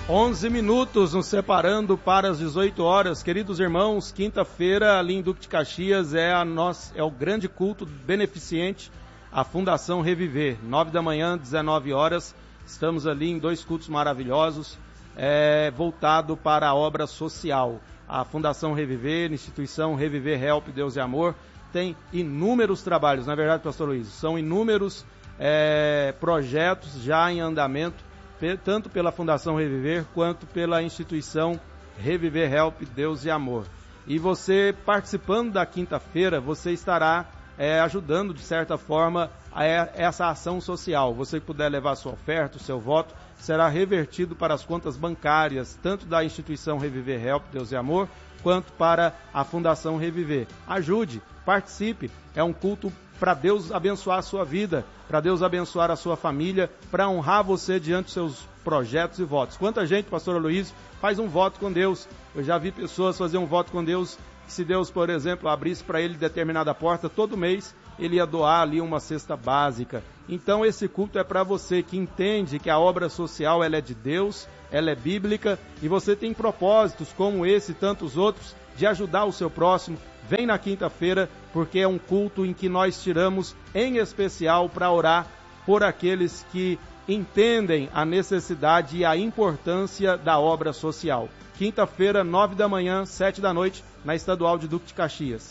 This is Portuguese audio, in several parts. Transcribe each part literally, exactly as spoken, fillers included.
onze minutos nos separando para as dezoito horas. Queridos irmãos, quinta-feira ali em Duque de Caxias é, a nossa, é o grande culto beneficente, a Fundação Reviver. nove da manhã, dezenove horas, estamos ali em dois cultos maravilhosos, é, voltado para a obra social. A Fundação Reviver, instituição Reviver Help Deus e Amor, tem inúmeros trabalhos, na verdade, pastor Luiz, são inúmeros é, projetos já em andamento, tanto pela Fundação Reviver, quanto pela instituição Reviver Help Deus e Amor. E você, participando da quinta-feira, você estará é, ajudando, de certa forma, a essa ação social. Você que puder levar sua oferta, o seu voto, será revertido para as contas bancárias, tanto da instituição Reviver Help Deus e Amor, quanto para a Fundação Reviver. Ajude, participe, é um culto para Deus abençoar a sua vida, para Deus abençoar a sua família, para honrar você diante dos seus projetos e votos. Quanta gente, pastor Aloysio, faz um voto com Deus. Eu já vi pessoas fazer um voto com Deus, que se Deus, por exemplo, abrisse para ele determinada porta, todo mês ele ia doar ali uma cesta básica. Então esse culto é para você que entende que a obra social ela é de Deus, ela é bíblica, e você tem propósitos como esse e tantos outros de ajudar o seu próximo. Vem na quinta-feira, porque é um culto em que nós tiramos, em especial, para orar por aqueles que entendem a necessidade e a importância da obra social. Quinta-feira, nove da manhã, sete da noite, na Estadual de Duque de Caxias.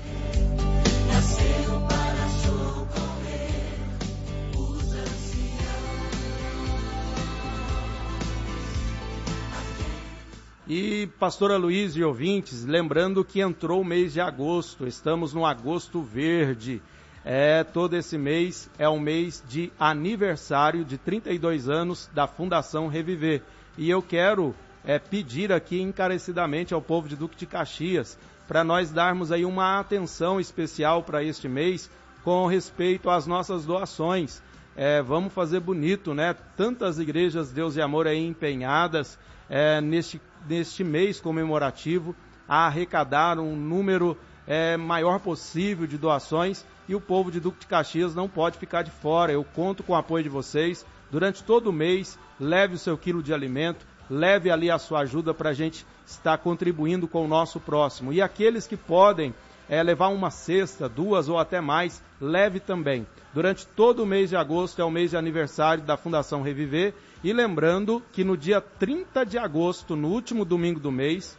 E, pastor Aloysio e ouvintes, lembrando que entrou o mês de agosto, estamos no agosto verde. É, todo esse mês é um mês de aniversário de trinta e dois anos da Fundação Reviver. E eu quero é, pedir aqui encarecidamente ao povo de Duque de Caxias para nós darmos aí uma atenção especial para este mês com respeito às nossas doações. É, vamos fazer bonito, né? Tantas igrejas Deus e Amor aí empenhadas é, neste, neste mês comemorativo a arrecadar um número é, maior possível de doações, e o povo de Duque de Caxias não pode ficar de fora. Eu conto com o apoio de vocês durante todo o mês. Leve o seu quilo de alimento, leve ali a sua ajuda para a gente estar contribuindo com o nosso próximo. E aqueles que podem é, levar uma cesta, duas ou até mais, leve também. Durante todo o mês de agosto é o mês de aniversário da Fundação Reviver. E lembrando que no dia trinta de agosto, no último domingo do mês,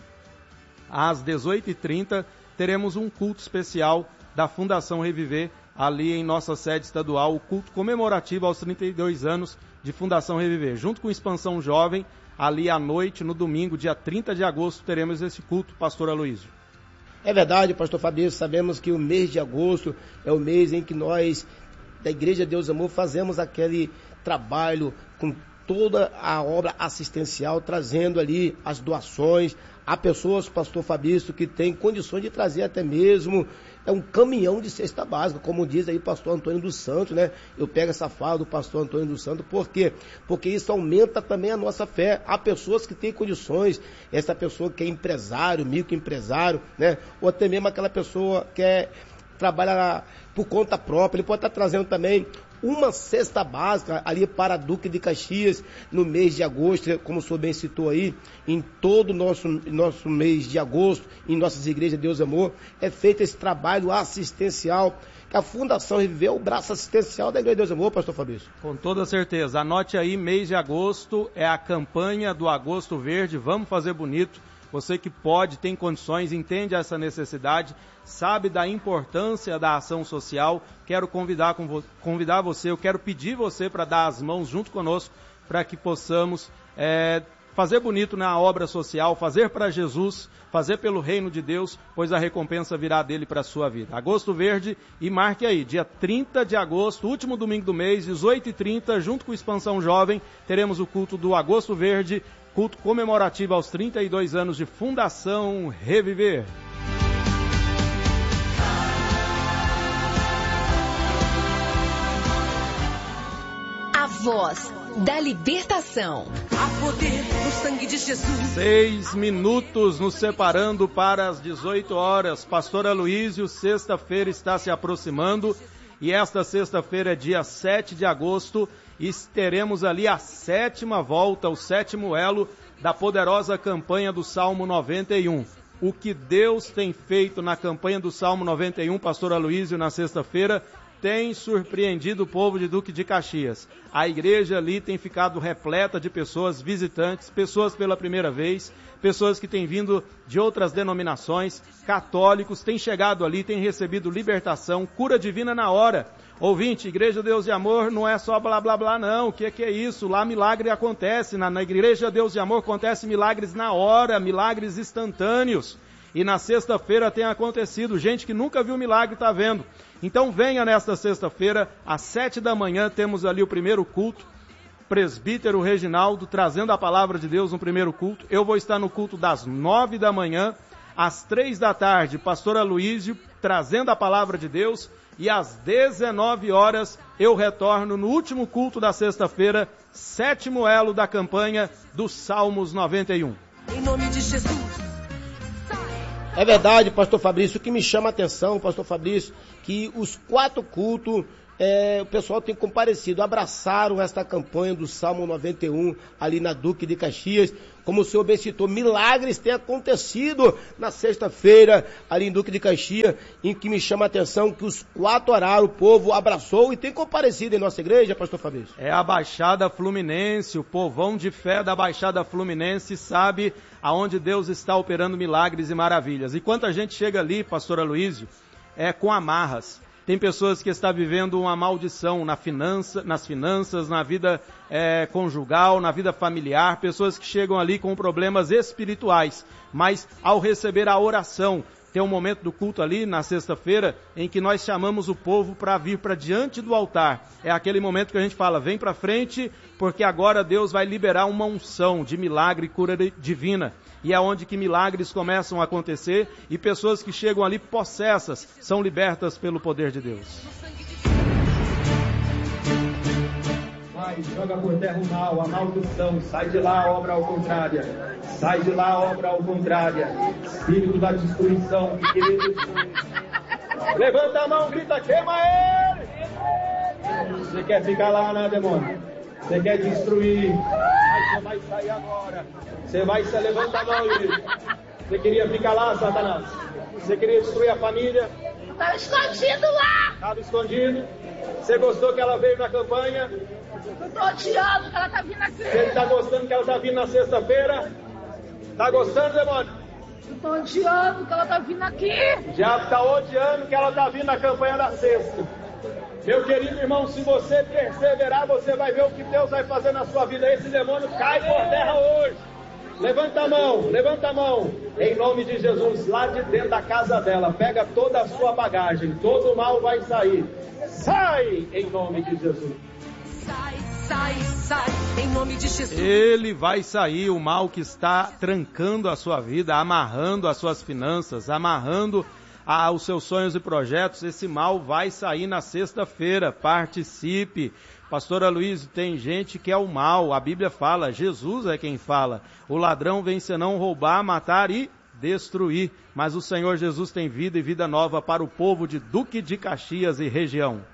às dezoito e trinta, teremos um culto especial da Fundação Reviver, ali em nossa sede estadual, o culto comemorativo aos trinta e dois anos de Fundação Reviver. Junto com Expansão Jovem, ali à noite, no domingo, dia trinta de agosto, teremos esse culto, pastor Aloysio. É verdade, pastor Fabrício, sabemos que o mês de agosto é o mês em que nós, da Igreja Deus e Amor, fazemos aquele trabalho com toda a obra assistencial, trazendo ali as doações. Há pessoas, pastor Fabrício, que têm condições de trazer até mesmo é um caminhão de cesta básica, como diz aí o pastor Antônio dos Santos, né? Eu pego essa fala do pastor Antônio dos Santos, por quê? Porque isso aumenta também a nossa fé. Há pessoas que têm condições, essa pessoa que é empresário, microempresário, né? Ou até mesmo aquela pessoa que é, trabalha por conta própria, ele pode estar trazendo também uma cesta básica ali para Duque de Caxias no mês de agosto, como o senhor bem citou aí, em todo o nosso, nosso mês de agosto, em nossas igrejas Deus e Amor, é feito esse trabalho assistencial, que a Fundação Reviver é o braço assistencial da Igreja Deus e Amor, pastor Fabrício. Com toda certeza. Anote aí, mês de agosto é a campanha do Agosto Verde, vamos fazer bonito. Você que pode, tem condições, entende essa necessidade, sabe da importância da ação social, quero convidar, convidar você, eu quero pedir você para dar as mãos junto conosco, para que possamos é, fazer bonito na obra social, fazer para Jesus, fazer pelo reino de Deus, pois a recompensa virá dele para a sua vida. Agosto Verde, e marque aí, dia trinta de agosto, último domingo do mês, dezoito e trinta, junto com Expansão Jovem, teremos o culto do Agosto Verde, culto comemorativo aos trinta e dois anos de Fundação Reviver. A voz da libertação. Há poder no sangue de Jesus. Seis minutos nos separando para as dezoito horas. Pastor Aloysio, sexta-feira está se aproximando E esta sexta-feira é dia sete de agosto e teremos ali a sétima volta, o sétimo elo da poderosa campanha do Salmo noventa e um. O que Deus tem feito na campanha do Salmo noventa e um, pastor Aloísio, na sexta-feira, tem surpreendido o povo de Duque de Caxias. A igreja ali tem ficado repleta de pessoas visitantes, pessoas pela primeira vez, pessoas que têm vindo de outras denominações, católicos, têm chegado ali, têm recebido libertação, cura divina na hora. Ouvinte, Igreja Deus de Amor não é só blá blá blá não, o que, que é isso? Lá milagre acontece, na, na Igreja Deus de Amor acontece milagres na hora, milagres instantâneos. E na sexta-feira tem acontecido, gente que nunca viu milagre está vendo. Então venha nesta sexta-feira, às sete da manhã, temos ali o primeiro culto, presbítero Reginaldo trazendo a palavra de Deus no primeiro culto. Eu vou estar no culto das nove da manhã, às três da tarde, pastor Aloísio trazendo a palavra de Deus. E às dezenove horas eu retorno no último culto da sexta-feira, sétimo elo da campanha dos Salmos noventa e um. Em nome de Jesus. É verdade, pastor Fabrício, o que me chama a atenção, pastor Fabrício, que os quatro cultos, é, o pessoal tem comparecido, abraçaram esta campanha do Salmo noventa e um, ali na Duque de Caxias. Como o senhor bem citou, milagres têm acontecido na sexta-feira, ali em Duque de Caxias, em que me chama a atenção que os quatro horários, o povo abraçou e tem comparecido em nossa igreja, pastor Fabrício. É a Baixada Fluminense, o povão de fé da Baixada Fluminense sabe aonde Deus está operando milagres e maravilhas. E quanta gente chega ali, pastor Aloísio, é com amarras. Tem pessoas que estão vivendo uma maldição na finança, nas finanças, na vida é, conjugal, na vida familiar, pessoas que chegam ali com problemas espirituais, mas ao receber a oração, tem um momento do culto ali na sexta-feira em que nós chamamos o povo para vir para diante do altar. É aquele momento que a gente fala, vem para frente, porque agora Deus vai liberar uma unção de milagre e cura divina. E é onde que milagres começam a acontecer e pessoas que chegam ali possessas são libertas pelo poder de Deus. Vai, joga por terra o mal, a maldição, sai de lá, obra ao contrária, sai de lá, obra ao contrária, espírito da destruição que queria destruir. Levanta a mão, grita, queima ele! Você quer ficar lá, né, demônio? Você quer destruir, mas você vai sair agora. Você vai se levantar a mão, Yuri. Você queria ficar lá, Satanás? Você queria destruir a família? Estava escondido lá. Estava escondido. Você gostou que ela veio na campanha? Eu tô odiando que ela tá vindo aqui. Você está gostando que ela está vindo na sexta-feira? Está gostando, demônio? Eu tô odiando que ela tá vindo aqui. O diabo está odiando que ela está vindo na campanha da sexta. Meu querido irmão, se você perseverar, você vai ver o que Deus vai fazer na sua vida. Esse demônio cai por terra hoje. Levanta a mão, levanta a mão. Em nome de Jesus, lá de dentro da casa dela, pega toda a sua bagagem. Todo o mal vai sair. Sai, em nome de Jesus. Sai, sai, sai, em nome de Jesus. Ele vai sair, o mal que está trancando a sua vida, amarrando as suas finanças, amarrando a, os seus sonhos e projetos. Esse mal vai sair na sexta-feira. Participe. Pastor Aloísio, tem gente que é o mal. A Bíblia fala, Jesus é quem fala. O ladrão vem senão roubar, matar e destruir. Mas o Senhor Jesus tem vida e vida nova para o povo de Duque de Caxias e região.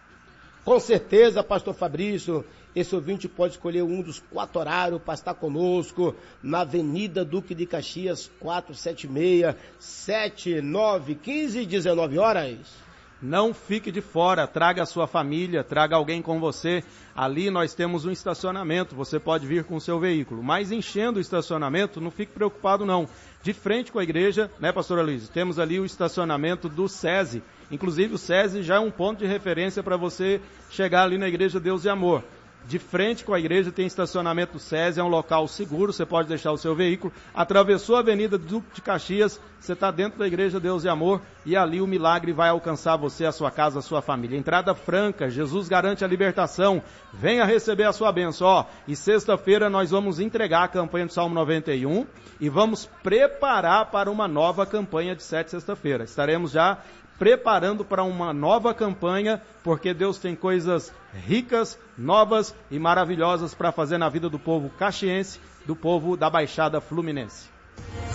Com certeza, pastor Fabrício, esse ouvinte pode escolher um dos quatro horários para estar conosco na Avenida Duque de Caxias, quatrocentos e setenta e seis, sete, nove, quinze e dezenove horas. Não fique de fora, traga a sua família, traga alguém com você. Ali nós temos um estacionamento, você pode vir com o seu veículo. Mas enchendo o estacionamento, não fique preocupado não. De frente com a igreja, né, pastor Aloísio? Temos ali o estacionamento do SESI. Inclusive o SESI já é um ponto de referência para você chegar ali na Igreja Deus de Amor. De frente com a igreja tem estacionamento do SESI, é um local seguro, você pode deixar o seu veículo. Atravessou a Avenida Duque de Caxias, você está dentro da Igreja Deus de Amor e ali o milagre vai alcançar você, a sua casa, a sua família. Entrada franca, Jesus garante a libertação. Venha receber a sua bênção. Ó, e sexta-feira nós vamos entregar a campanha do Salmo noventa e um e vamos preparar para uma nova campanha de sete sexta-feira. Estaremos já preparando para uma nova campanha, porque Deus tem coisas ricas, novas e maravilhosas para fazer na vida do povo caxiense, do povo da Baixada Fluminense.